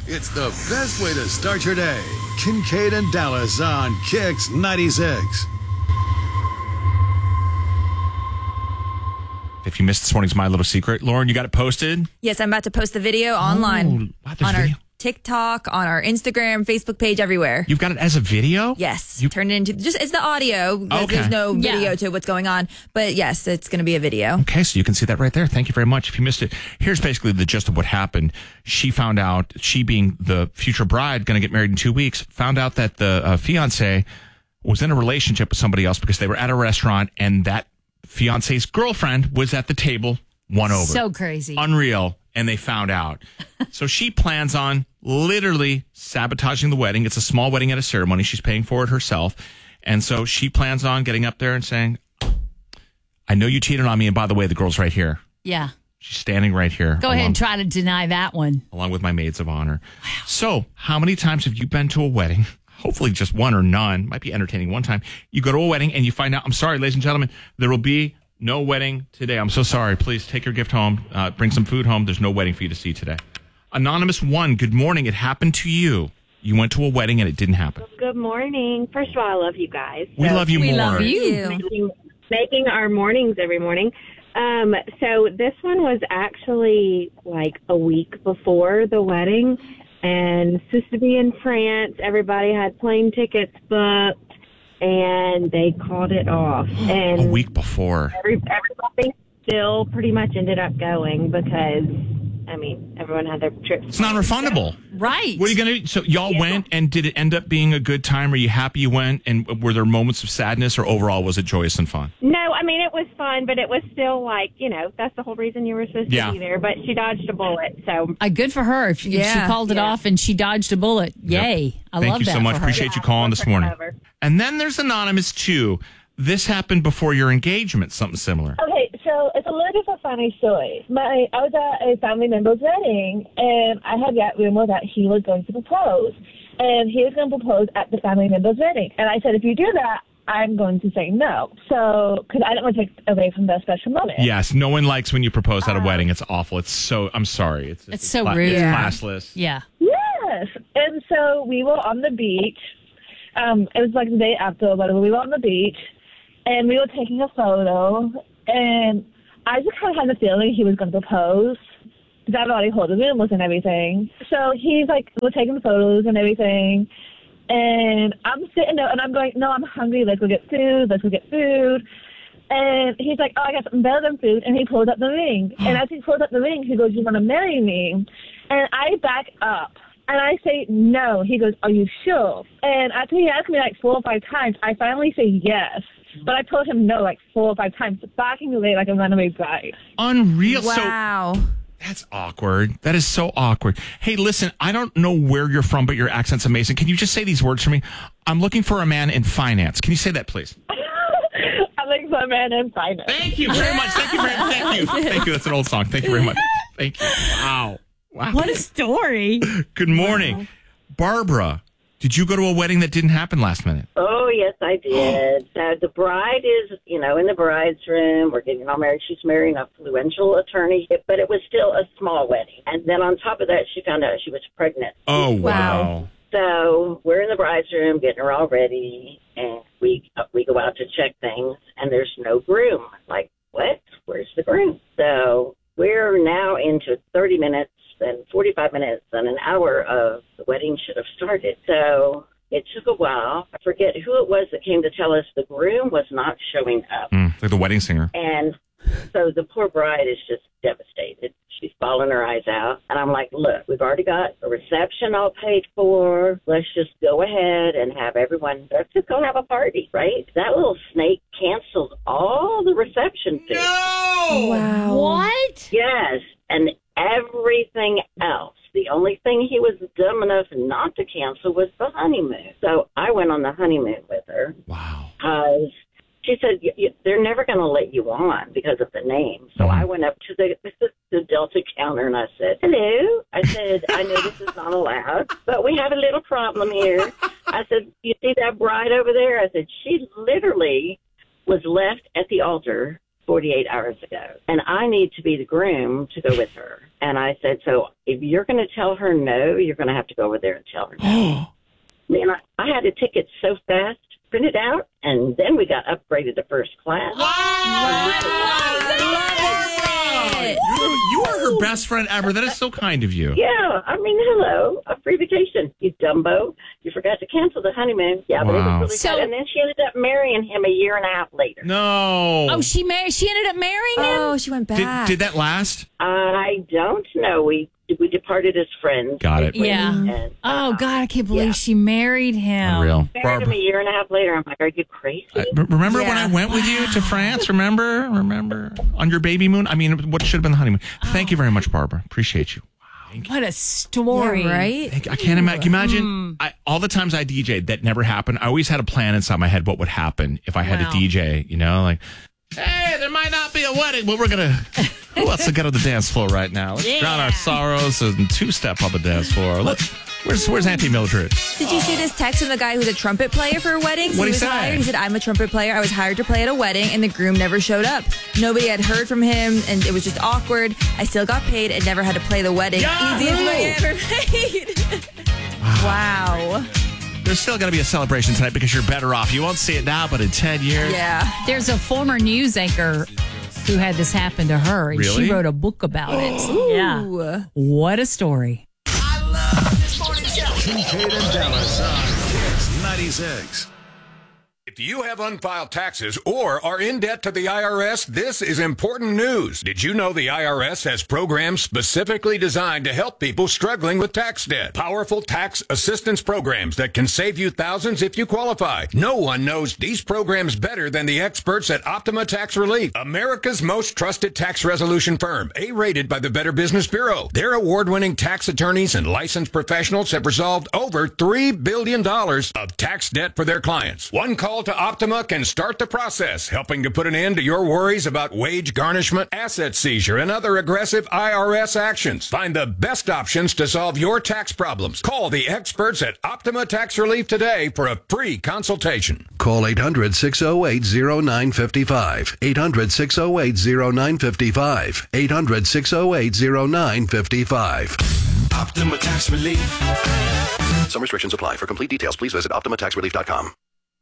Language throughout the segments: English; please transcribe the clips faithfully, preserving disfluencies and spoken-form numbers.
It's the best way to start your day. Kincaid and Dallas on Kicks ninety-six. If you missed this morning's My Little Secret, Lauren, you got it posted? Yes, I'm about to post the video online. Oh, wow, on our video. TikTok, on our Instagram, Facebook page, everywhere. You've got it as a video? Yes. You... Turn it into just it's the audio. Okay. There's no video Yeah. to what's going on. But yes, it's going to be a video. Okay, so you can see that right there. Thank you very much. If you missed it, here's basically the gist of what happened. She found out, she being the future bride, going to get married in two weeks, found out that the uh, fiance was in a relationship with somebody else because they were at a restaurant and that fiance's girlfriend was at the table, won over. So crazy. Unreal. And they found out. So she plans on literally sabotaging the wedding. It's a small wedding at a ceremony. She's paying for it herself. And so she plans on getting up there and saying, I know you cheated on me. And by the way, the girl's right here. Yeah. She's standing right here. Go along, ahead and try to deny that one. Along with my maids of honor. Wow. So how many times have you been to a wedding? Hopefully just one or none. Might be entertaining one time. You go to a wedding and you find out, I'm sorry, ladies and gentlemen, there will be no wedding today. I'm so sorry. Please take your gift home. Uh, bring some food home. There's no wedding for you to see today. Anonymous one, good morning. It happened to you. You went to a wedding and it didn't happen. Good morning. First of all, I love you guys. We So love you we more. love you. Making, making our mornings every morning. Um, so this one was actually like a week before the wedding, and supposed to be in France. Everybody had plane tickets booked, and they called it off. And A week before. Every, everybody still pretty much ended up going because, I mean, everyone had their trips. It's non-refundable. Right. What are you going to do? So y'all Yeah. went, and did it end up being a good time? Are you happy you went? And were there moments of sadness, or overall was it joyous and fun? No, I mean, it was fun, but it was still like, you know, that's the whole reason you were supposed Yeah. to be there. But she dodged a bullet, so. Uh, good for her. If, if she Yeah. called it Yeah. off and she dodged a bullet. Yay. I Thank love you that so much. for her. Appreciate you Yeah, calling look this her morning. cover. And then there's Anonymous two. This happened before your engagement, something similar. Okay, so it's a little bit of a funny story. My I was at a family member's wedding, and I had got rumor that he was going to propose, and he was going to propose at the family member's wedding. And I said, if you do that, I'm going to say no. So, because I don't want to take away from the special moment. Yes, no one likes when you propose at a wedding. It's awful. It's so, I'm sorry. It's, It's so cla- rude. It's Yeah. classless. Yeah. Yes. And so we were on the beach. Um, it was like the day after, but we were on the beach, and we were taking a photo, and I just kind of had the feeling he was going to propose, because I've already heard the rumors and everything. So he's like, we're taking the photos and everything, and I'm sitting there, and I'm going, no, I'm hungry, let's go get food, let's go get food. And he's like, oh, I got something better than food, and he pulls up the ring. And as he pulls up the ring, he goes, you want to marry me? And I back up. And I say, no. He goes, are you sure? And after he asked me like four or five times, I finally say yes. But I told him no like four or five times, backing away like a runaway bride. Unreal. Wow. So that's awkward. That is so awkward. Hey, listen, I don't know where you're from, but your accent's amazing. Can you just say these words for me? I'm looking for a man in finance. Can you say that, please? I'm like for a man in finance. Thank you very much. Thank you very much. Thank you. Thank you. That's an old song. Thank you very much. Thank you. Wow. Wow. What a story. Good morning. Barbara, did you go to a wedding that didn't happen last minute? Oh, yes, I did. So the bride is, you know, in the bride's room. We're getting all married. She's marrying a influential attorney, but it was still a small wedding. And then on top of that, she found out she was pregnant. Oh, wow. Wow. So we're in the bride's room getting her all ready, and we uh, we go out to check things, and there's no groom. Like, what? Where's the groom? So we're now into thirty minutes and forty-five minutes and an hour of the wedding should have started. So it took a while. I forget who it was that came to tell us the groom was not showing up. Mm, like the wedding singer. And so the poor bride is just devastated. She's bawling her eyes out. And I'm like, look, we've already got a reception all paid for. Let's just go ahead and have everyone, let's just go have a party, right? That little snake canceled all the reception fees. No! Wow. What? Yes, and everything else. The only thing he was dumb enough not to cancel was the honeymoon. So I went on the honeymoon with her. Wow. Because she said, y- y- they're never going to let you on because of the name. So Mhm. I went up to the, the Delta counter and I said, hello. I said, I know this is not allowed, but we have a little problem here. I said, you see that bride over there? I said, she literally was left at the altar forty-eight hours ago. And I need to be the groom to go with her. And I said, so if you're going to tell her no, you're going to have to go over there and tell her no. Man, I, I had a ticket so fast, printed out, and then we got upgraded to first class. You, you are her best friend ever. That is so kind of you. Yeah, I mean, hello, a free vacation, you dumbo. You forgot to cancel the honeymoon. Yeah, but it Wow. was really So- good. And then she ended up marrying him a year and a half later. No. Oh, she married. She ended up marrying him. Oh, she went Did, back. did that last? I don't know. We we departed as friends. Got it. Yeah. And, Oh uh, God, I can't believe yeah. she married him. Unreal. Married him a year and a half later. I'm like, are you crazy? I- remember when Yeah. I went with you to France? Remember? Remember? On your baby moon? I mean, what should have been the honeymoon. Thank you very much, Barbara. Appreciate you. What a story, Yeah, right? I can't imagine. Imagine I, all the times I D J'd that never happened. I always had a plan inside my head what would happen if I had Wow. to D J. You know, like, hey, there might not be a wedding, but we're gonna. Who wants to get on the dance floor right now? Let's Yeah. drown our sorrows and two-step on the dance floor. Let's. Where's Where's Auntie Mildred? Did you see this text from the guy who's a trumpet player for weddings? What'd he was say? hired. He said, I'm a trumpet player. I was hired to play at a wedding, and the groom never showed up. Nobody had heard from him, and it was just awkward. I still got paid and never had to play the wedding. Yahoo! Easiest money I ever made. Wow. There's still got to be a celebration tonight because you're better off. You won't see it now, but in ten years. Yeah. There's a former news anchor who had this happen to her, and Really? she wrote a book about it. Yeah. Ooh. What a story. Kincaid and Dallas on Kicks ninety-six. If you have unfiled taxes or are in debt to the I R S, this is important news. Did you know the I R S has programs specifically designed to help people struggling with tax debt? Powerful tax assistance programs that can save you thousands if you qualify. No one knows these programs better than the experts at Optima Tax Relief, America's most trusted tax resolution firm, A-rated by the Better Business Bureau. Their award-winning tax attorneys and licensed professionals have resolved over three billion dollars of tax debt for their clients. One call to Optima can start the process, helping to put an end to your worries about wage garnishment, asset seizure, and other aggressive I R S actions. Find the best options to solve your tax problems. Call the experts at Optima Tax Relief today for a free consultation. Call eight hundred, six oh eight, oh nine five five. eight hundred, six oh eight, oh nine five five. eight hundred, six oh eight, oh nine five five. Optima Tax Relief. Some restrictions apply. For complete details, please visit optima tax relief dot com.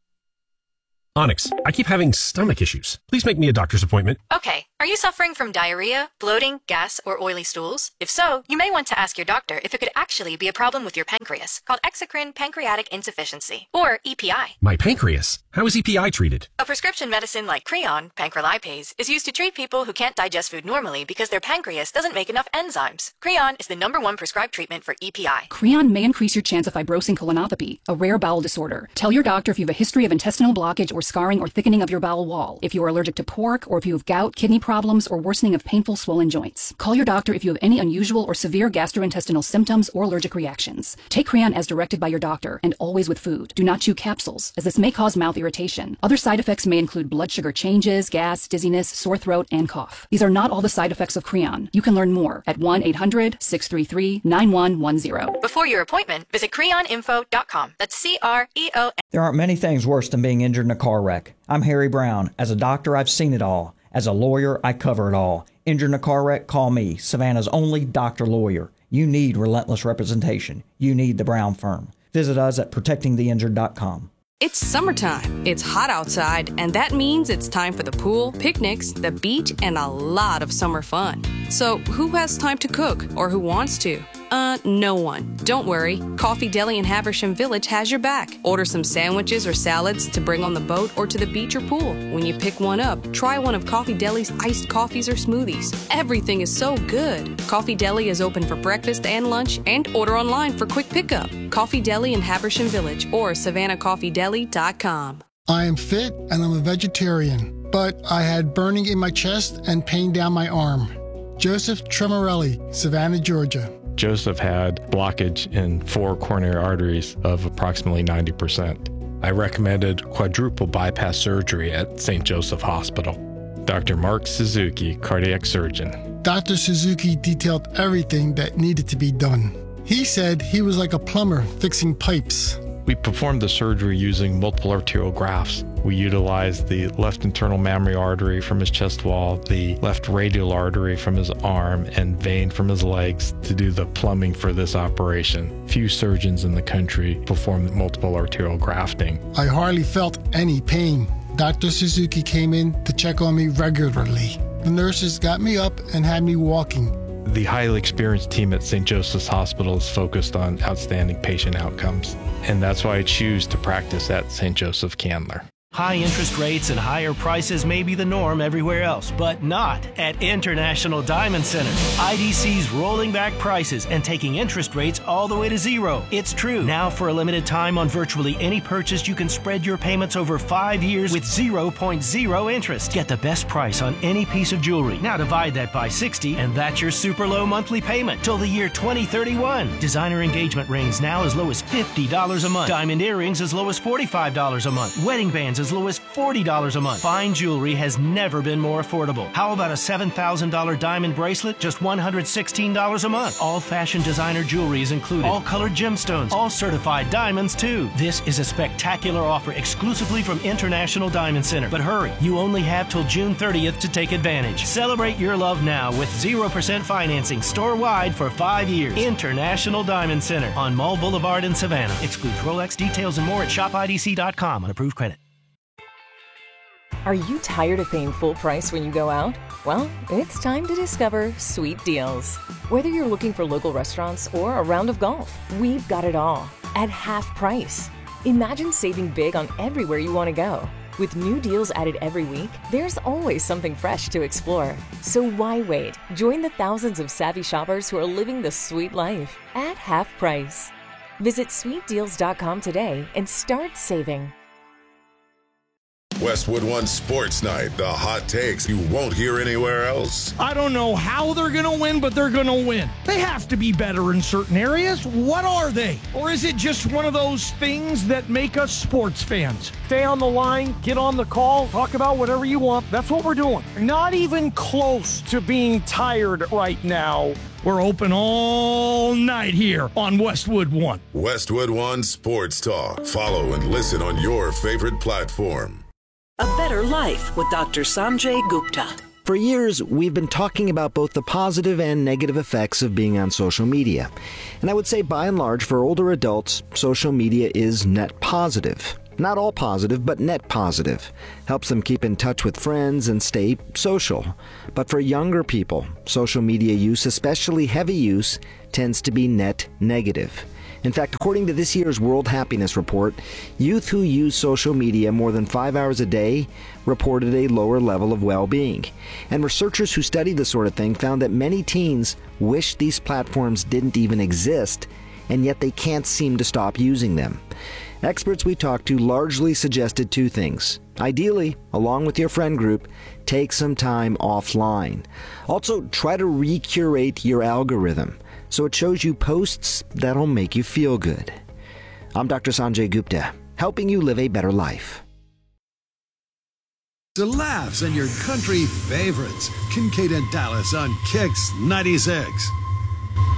Onyx, I keep having stomach issues. Please make me a doctor's appointment. Okay. Are you suffering from diarrhea, bloating, gas, or oily stools? If so, you may want to ask your doctor if it could actually be a problem with your pancreas, called exocrine pancreatic insufficiency, or E P I. My pancreas. How is E P I treated? A prescription medicine like Creon, pancrelipase, is used to treat people who can't digest food normally because their pancreas doesn't make enough enzymes. Creon is the number one prescribed treatment for E P I. Creon may increase your chance of fibrosing colonopathy, a rare bowel disorder. Tell your doctor if you have a history of intestinal blockage or scarring or thickening of your bowel wall, if you are allergic to pork, or if you have gout, kidney problems, or worsening of painful swollen joints. Call your doctor if you have any unusual or severe gastrointestinal symptoms or allergic reactions. Take Creon as directed by your doctor, and always with food. Do not chew capsules, as this may cause mouth irritation. Other side effects may include blood sugar changes, gas, dizziness, sore throat, and cough. These are not all the side effects of Creon. You can learn more at one eight hundred, six three three, nine one one zero. Before your appointment, visit creon info dot com. That's C R E O N. There aren't many things worse than being injured in a car wreck. I'm Harry Brown. As a doctor, I've seen it all. As a lawyer, I cover it all. Injured in a car wreck? Call me, Savannah's only doctor lawyer. You need relentless representation. You need the Brown Firm. Visit us at protecting the injured dot com. It's summertime. It's hot outside, and that means it's time for the pool, picnics, the beach, and a lot of summer fun. So who has time to cook, or who wants to? Uh, no one. Don't worry. Coffee Deli in Habersham Village has your back. Order some sandwiches or salads to bring on the boat or to the beach or pool. When you pick one up, try one of Coffee Deli's iced coffees or smoothies. Everything is so good. Coffee Deli is open for breakfast and lunch, and order online for quick pickup. Coffee Deli in Habersham Village or savannah coffee deli dot com. I am fit and I'm a vegetarian, but I had burning in my chest and pain down my arm. Joseph Tremorelli, Savannah, Georgia. Joseph had blockage in four coronary arteries of approximately ninety percent. I recommended quadruple bypass surgery at Saint Joseph Hospital. Doctor Mark Suzuki, cardiac surgeon. Doctor Suzuki detailed everything that needed to be done. He said he was like a plumber fixing pipes. We performed the surgery using multiple arterial grafts. We utilized the left internal mammary artery from his chest wall, the left radial artery from his arm, and vein from his legs to do the plumbing for this operation. Few surgeons in the country performed multiple arterial grafting. I hardly felt any pain. Doctor Suzuki came in to check on me regularly. The nurses got me up and had me walking. The highly experienced team at Saint Joseph's Hospital is focused on outstanding patient outcomes, and that's why I choose to practice at Saint Joseph Candler. High interest rates and higher prices may be the norm everywhere else, but not at International Diamond Center. I D C's rolling back prices and taking interest rates all the way to zero. It's true. Now for a limited time on virtually any purchase, you can spread your payments over five years with zero point zero interest. Get the best price on any piece of jewelry. Now divide that by sixty, and that's your super low monthly payment till the year twenty thirty-one. Designer engagement rings now as low as fifty dollars a month. Diamond earrings as low as forty-five dollars a month. Wedding bands as low as forty dollars a month. Fine jewelry has never been more affordable. How about a seven thousand dollars diamond bracelet, just one hundred sixteen dollars a month? All fashion designer jewelry is included. All colored gemstones. All certified diamonds, too. This is a spectacular offer exclusively from International Diamond Center. But hurry, you only have till June thirtieth to take advantage. Celebrate your love now with zero percent financing store-wide for five years. International Diamond Center on Mall Boulevard in Savannah. Excludes Rolex. Details and more at shop I D C dot com on approved credit. Are you tired of paying full price when you go out? Well, it's time to discover Sweet Deals. Whether you're looking for local restaurants or a round of golf, we've got it all at half price. Imagine saving big on everywhere you want to go. With new deals added every week, there's always something fresh to explore. So why wait? Join the thousands of savvy shoppers who are living the sweet life at half price. Visit sweet deals dot com today and start saving. Westwood One Sports Night, the hot takes you won't hear anywhere else. I don't know how they're going to win, but they're going to win. They have to be better in certain areas. What are they? Or is it just one of those things that make us sports fans? Stay on the line, get on the call, talk about whatever you want. That's what we're doing. Not even close to being tired right now. We're open all night here on Westwood One. Westwood One Sports Talk. Follow and listen on your favorite platform. A Better Life with Doctor Sanjay Gupta. For years, we've been talking about both the positive and negative effects of being on social media. And I would say, by and large, for older adults, social media is net positive. Not all positive, but net positive. Helps them keep in touch with friends and stay social. But for younger people, social media use, especially heavy use, tends to be net negative. In fact, according to this year's World Happiness Report, youth who use social media more than five hours a day reported a lower level of well-being. And researchers who studied this sort of thing found that many teens wish these platforms didn't even exist, and yet they can't seem to stop using them. Experts we talked to largely suggested two things. Ideally, along with your friend group, take some time offline. Also, try to recurate your algorithm so it shows you posts that'll make you feel good. I'm Doctor Sanjay Gupta, helping you live a better life. The laughs and your country favorites. Kincaid and Dallas on Kicks ninety-six.